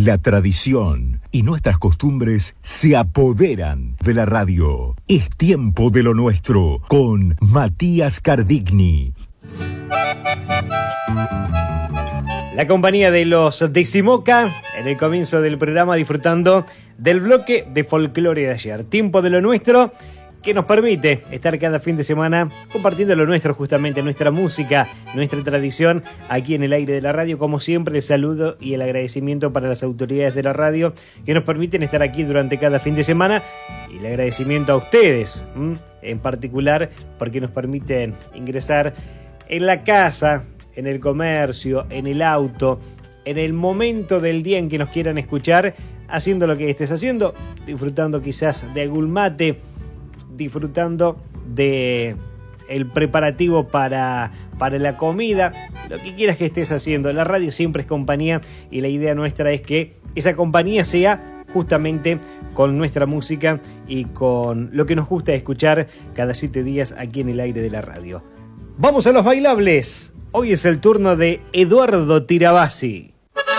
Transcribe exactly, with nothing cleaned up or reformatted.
La tradición y nuestras costumbres se apoderan de la radio. Es tiempo de lo nuestro con Matías Cardigni. La compañía de los Decimoca en el comienzo del programa, disfrutando del bloque de folclore de ayer. Tiempo de lo nuestro, que nos permite estar cada fin de semana compartiendo lo nuestro, justamente nuestra música, nuestra tradición, aquí en el aire de la radio. Como siempre, el saludo y el agradecimiento para las autoridades de la radio que nos permiten estar aquí durante cada fin de semana, y el agradecimiento a ustedes, ¿m? en particular, porque nos permiten ingresar en la casa, en el comercio, en el auto, en el momento del día en que nos quieran escuchar, haciendo lo que estés haciendo, disfrutando quizás de algún mate, disfrutando de el preparativo para, para la comida, lo que quieras que estés haciendo. La radio siempre es compañía, y la idea nuestra es que esa compañía sea justamente con nuestra música y con lo que nos gusta escuchar cada siete días aquí en el aire de la radio. Vamos a los bailables. Hoy es el turno de Eduardo Tirabassi.